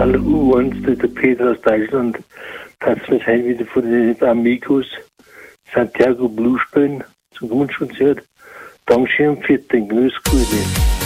alle U1, der Peter aus Deutschland, das mich heim wieder von den Amigos Santiago Blues spielen zum Grundschkonzert. Dankeschön für den Grüß, Gute.